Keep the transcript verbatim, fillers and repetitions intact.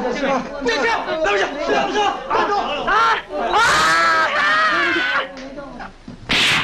这这，对不起，对不起，打住！啊啊！